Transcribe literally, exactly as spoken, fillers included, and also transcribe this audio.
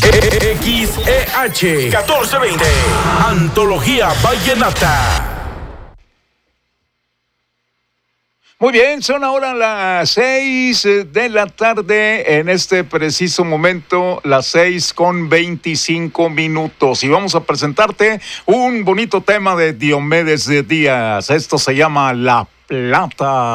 X E H catorce veinte, Antología Vallenata. Muy bien, son ahora las seis de la tarde, en este preciso momento, las seis con veinticinco minutos. Y vamos a presentarte un bonito tema de Diomedes Díaz. Esto se llama La Plata.